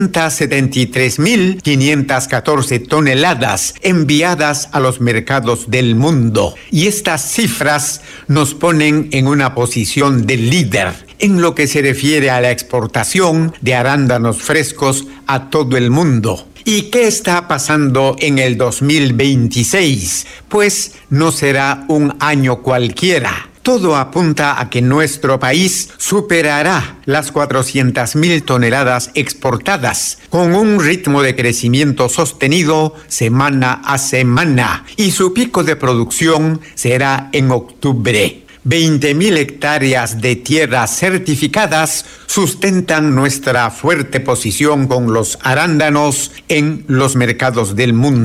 73.514 toneladas enviadas a los mercados del mundo. Y estas cifras nos ponen en una posición de líder en lo que se refiere a la exportación de arándanos frescos a todo el mundo. ¿Y qué está pasando en el 2026? Pues no será un año cualquiera. Todo apunta a que nuestro país superará las 400.000 toneladas exportadas, con un ritmo de crecimiento sostenido semana a semana, y su pico de producción será en octubre. 20.000 hectáreas de tierras certificadas sustentan nuestra fuerte posición con los arándanos en los mercados del mundo.